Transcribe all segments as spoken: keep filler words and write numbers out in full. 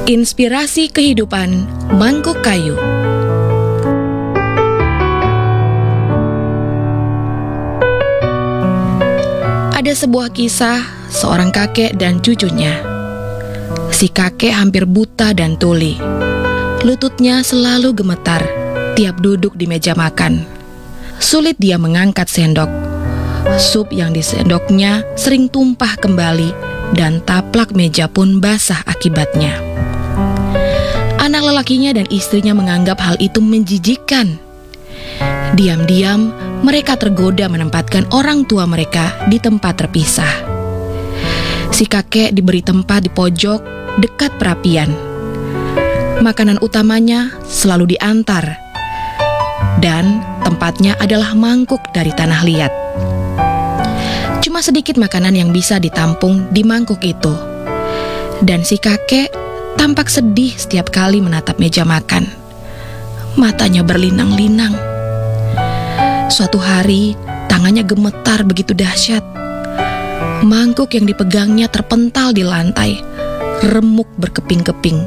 Inspirasi kehidupan mangkuk kayu. Ada sebuah kisah seorang kakek dan cucunya. Si kakek hampir buta dan tuli. Lututnya selalu gemetar tiap duduk di meja makan. Sulit dia mengangkat sendok. Sup yang disendoknya sering tumpah kembali dan taplak meja pun basah akibatnya. Anak lelakinya dan istrinya menganggap hal itu menjijikkan. Diam-diam mereka tergoda menempatkan orang tua mereka di tempat terpisah. Si kakek diberi tempat di pojok dekat perapian. Makanan utamanya selalu diantar, dan tempatnya adalah mangkuk dari tanah liat. Cuma sedikit makanan yang bisa ditampung di mangkuk itu. Dan si kakek tampak sedih setiap kali menatap meja makan. Matanya berlinang-linang. Suatu hari, tangannya gemetar begitu dahsyat. Mangkuk yang dipegangnya terpental di lantai, remuk berkeping-keping.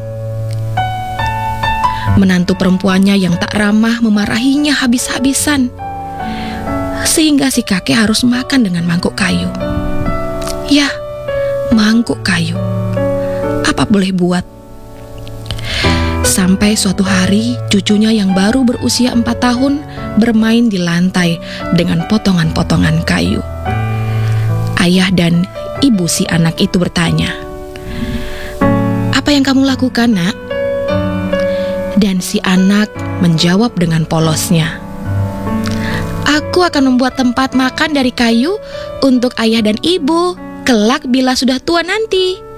Menantu perempuannya yang tak ramah memarahinya habis-habisan, sehingga si kakek harus makan dengan mangkuk kayu. Ya, mangkuk kayu. Apa boleh buat? Sampai suatu hari, cucunya yang baru berusia empat tahun bermain di lantai dengan potongan-potongan kayu. Ayah dan ibu si anak itu bertanya, "Apa yang kamu lakukan, nak?" Dan si anak menjawab dengan polosnya, "Aku akan membuat tempat makan dari kayu untuk ayah dan ibu kelak bila sudah tua nanti."